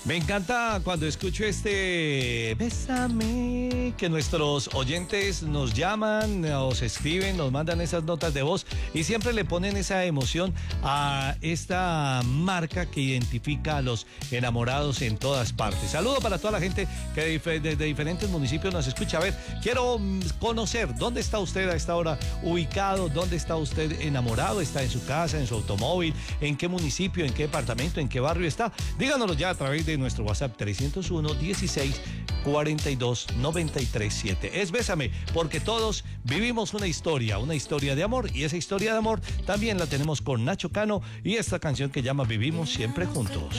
Me encanta cuando escucho este Bésame, que nuestros oyentes nos llaman, nos escriben, nos mandan esas notas de voz y siempre le ponen esa emoción a esta marca que identifica a los enamorados en todas partes. Saludo para toda la gente que desde diferentes municipios nos escucha. A ver, quiero conocer dónde está usted a esta hora ubicado, dónde está usted enamorado, está en su casa, en su automóvil, en qué municipio, en qué departamento, en qué barrio está. Díganoslo ya a través de nuestro WhatsApp 301 16 42 93 7. Es Bésame, porque todos vivimos una historia de amor, y esa historia de amor también la tenemos con Nacho Cano y esta canción que llama Vivimos Siempre Juntos.